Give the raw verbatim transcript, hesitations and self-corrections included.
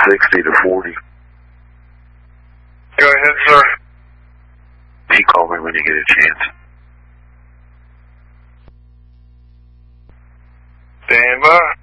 sixty to forty. Go ahead, sir. You call me when you get a chance. Stand by.